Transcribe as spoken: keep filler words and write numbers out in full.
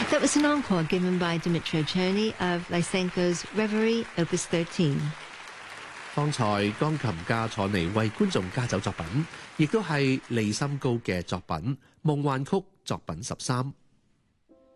That was an encore given by Dmytro Cherny of Lysenko's Reverie Opus thirteen. 方才鋼琴家楚尼為觀眾加奏作品，亦都係利森高嘅作品《夢幻曲》作品十三。